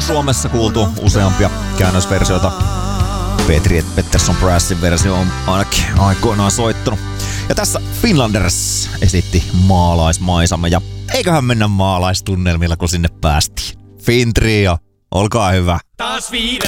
Suomessa kuultu useampia käännösversioita. Petri Pettersson Brassin versio on ainakin aikoinaan soittanut. Ja tässä Finlanders esitti maalaismaisama ja eiköhän mennä maalaistunnelmilla kun sinne päästiin. Fintrio, olkaa hyvä. Taas